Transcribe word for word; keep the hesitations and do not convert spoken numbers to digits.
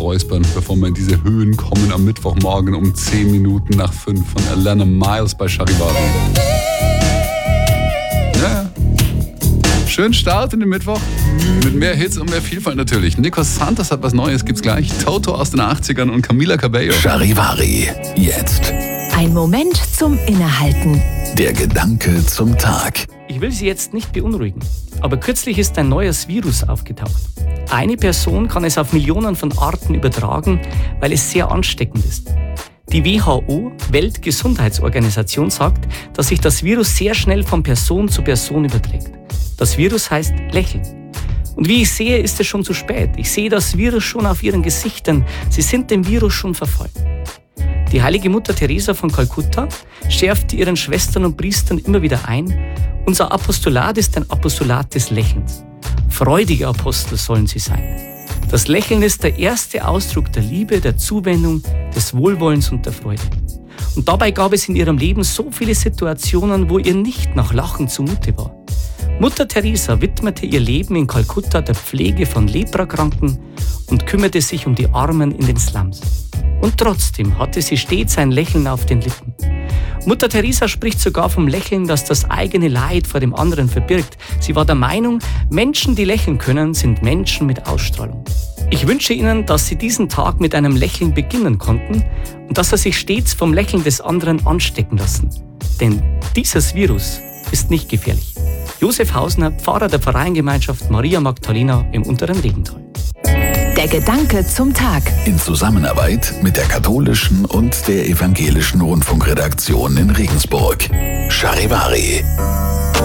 räuspern, bevor wir in diese Höhen kommen am Mittwochmorgen um zehn Minuten nach fünf von Alana Miles bei Charivari. Ja, schönen Start in den Mittwoch. Mit mehr Hits und mehr Vielfalt natürlich. Nico Santos hat was Neues, gibt's gleich. Toto aus den achtzigern und Camila Cabello. Charivari, jetzt. Ein Moment zum Innehalten. Der Gedanke zum Tag. Ich will Sie jetzt nicht beunruhigen, aber kürzlich ist ein neues Virus aufgetaucht. Eine Person kann es auf Millionen von Arten übertragen, weil es sehr ansteckend ist. Die W H O, Weltgesundheitsorganisation, sagt, dass sich das Virus sehr schnell von Person zu Person überträgt. Das Virus heißt Lächeln. Und wie ich sehe, ist es schon zu spät. Ich sehe das Virus schon auf ihren Gesichtern. Sie sind dem Virus schon verfallen. Die heilige Mutter Teresa von Kalkutta schärfte ihren Schwestern und Priestern immer wieder ein: Unser Apostolat ist ein Apostolat des Lächelns. Freudige Apostel sollen sie sein. Das Lächeln ist der erste Ausdruck der Liebe, der Zuwendung, des Wohlwollens und der Freude. Und dabei gab es in ihrem Leben so viele Situationen, wo ihr nicht nach Lachen zumute war. Mutter Teresa widmete ihr Leben in Kalkutta der Pflege von Leprakranken und kümmerte sich um die Armen in den Slums. Und trotzdem hatte sie stets ein Lächeln auf den Lippen. Mutter Teresa spricht sogar vom Lächeln, das das eigene Leid vor dem anderen verbirgt. Sie war der Meinung, Menschen, die lächeln können, sind Menschen mit Ausstrahlung. Ich wünsche Ihnen, dass Sie diesen Tag mit einem Lächeln beginnen konnten und dass Sie sich stets vom Lächeln des anderen anstecken lassen. Denn dieses Virus ist nicht gefährlich. Josef Hausner, Pfarrer der Pfarreiengemeinschaft Maria Magdalena im Unteren Regental. Der Gedanke zum Tag. In Zusammenarbeit mit der katholischen und der evangelischen Rundfunkredaktion in Regensburg. Charivari.